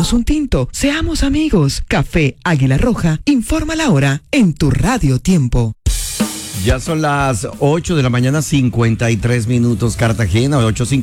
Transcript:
Tomémonos un tinto, seamos amigos. Café Águila Roja, informa la hora en tu Radio Tiempo. Ya son las 8 de la mañana, 53 minutos, Cartagena, 8:53.